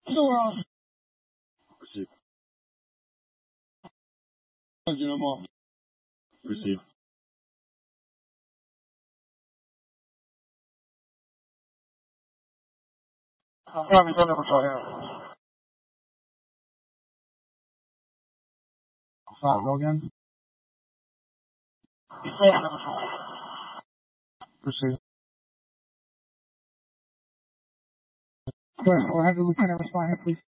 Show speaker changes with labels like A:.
A: Sure.
B: Proceed.
A: Proceed. Probably don't ever go here. Sorry, go again. Proceed. Go ahead, Lieutenant, respond here, please.